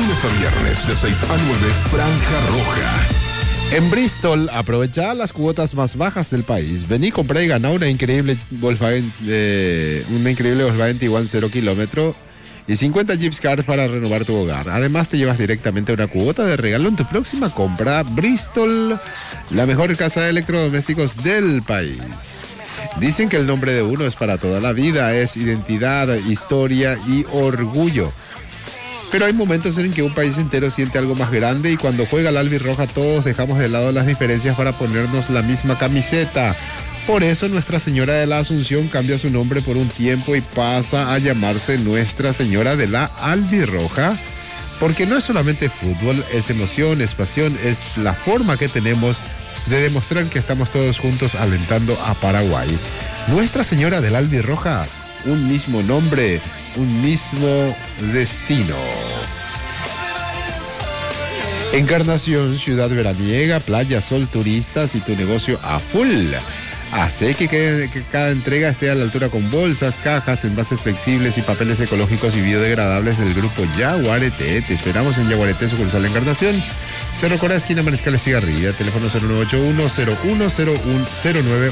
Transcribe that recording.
lunes a viernes de 6 a 9, Franja Roja. En Bristol, aprovecha las cuotas más bajas del país. Vení, comprá y ganá una increíble Volkswagen Tiguan 0 kilómetro y 50 Jeeps Cars para renovar tu hogar. Además, te llevas directamente una cuota de regalo en tu próxima compra. Bristol, la mejor casa de electrodomésticos del país. Dicen que el nombre de uno es para toda la vida, es identidad, historia y orgullo. Pero hay momentos en que un país entero siente algo más grande y cuando juega la albirroja todos dejamos de lado las diferencias para ponernos la misma camiseta. Por eso Nuestra Señora de la Asunción cambia su nombre por un tiempo y pasa a llamarse Nuestra Señora de la Albirroja. Porque no es solamente fútbol, es emoción, es pasión, es la forma que tenemos de demostrar que estamos todos juntos alentando a Paraguay. Nuestra Señora de la Albirroja, un mismo nombre, un mismo destino. Encarnación, ciudad veraniega, playa, sol, turistas y tu negocio a full. Hace que cada entrega esté a la altura con bolsas, cajas, envases flexibles y papeles ecológicos y biodegradables del grupo Yaguareté. Te esperamos en Yaguareté, sucursal Encarnación, Cerro Cora, esquina Mariscal Estigarribia, teléfono 0981 010109